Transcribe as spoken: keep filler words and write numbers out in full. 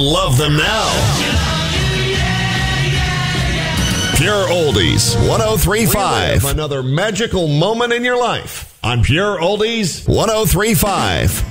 love them now. Pure Oldies, one oh three point five. Another magical moment in your life on Pure Oldies, one oh three point five.